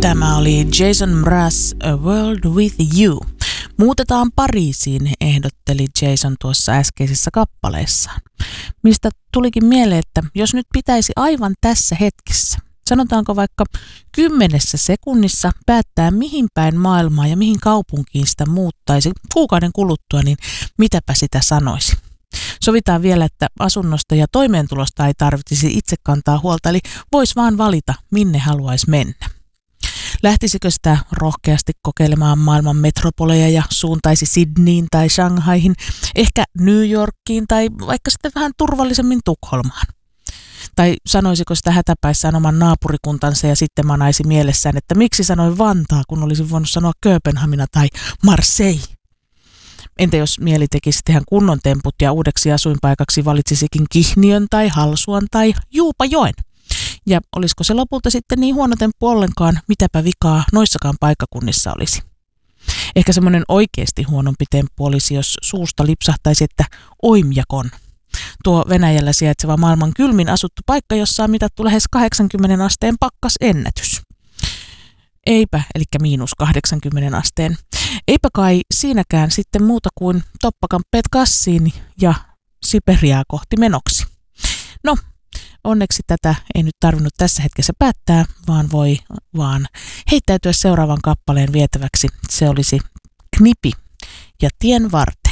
Tämä oli Jason Mraz, A World With You. Muutetaan Pariisiin, ehdotteli Jason tuossa äskeisessä kappaleessaan. Mistä tulikin mieleen, että jos nyt pitäisi aivan tässä hetkessä, sanotaanko vaikka 10 sekunnissa päättää mihin päin maailmaa ja mihin kaupunkiin sitä muuttaisi kuukauden kuluttua, niin mitäpä sitä sanoisi. Sovitaan vielä, että asunnosta ja toimeentulosta ei tarvitsisi itse kantaa huolta, eli voisi vaan valita, minne haluaisi mennä. Lähtisikö sitä rohkeasti kokeilemaan maailman metropoleja ja suuntaisi Sydneyin tai Shanghaihin, ehkä New Yorkiin tai vaikka sitten vähän turvallisemmin Tukholmaan? Tai sanoisiko sitä hätäpäissään oman naapurikuntansa ja sitten manaisi mielessään, että miksi sanoin Vantaa, kun olisin voinut sanoa Kööpenhamina tai Marseille? Entä jos mieli tekisi tehdä kunnon temput ja uudeksi asuinpaikaksi valitsisikin Kihniön tai Halsuan tai Juupajoen? Ja olisiko se lopulta sitten niin huono temppu ollenkaan, mitäpä vikaa noissakaan paikkakunnissa olisi? Ehkä semmoinen oikeasti huonompi temppu olisi, jos suusta lipsahtaisi, että Oymjakon. Tuo Venäjällä sijaitseva maailman kylmin asuttu paikka, jossa on mitattu lähes 80 asteen pakkasennätys. Eipä, eli -80 asteen. Eipä kai siinäkään sitten muuta kuin toppakamppeet kassiin ja Siperiaa kohti menoksi. No, onneksi tätä ei nyt tarvinnut tässä hetkessä päättää, vaan voi vaan heittäytyä seuraavan kappaleen vietäväksi. Se olisi Knipi ja Tien varteen.